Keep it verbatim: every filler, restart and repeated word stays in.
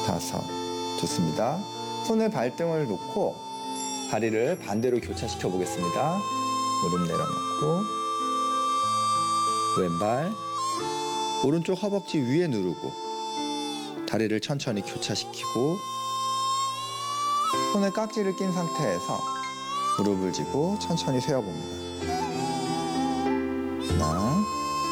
다섯. 좋습니다. 손에 발등을 놓고 다리를 반대로 교차시켜 보겠습니다. 무릎 내려놓고 왼발 오른쪽 허벅지 위에 누르고 다리를 천천히 교차시키고 손에 깍지를 낀 상태에서 무릎을 쥐고 천천히 세어봅니다. 하나,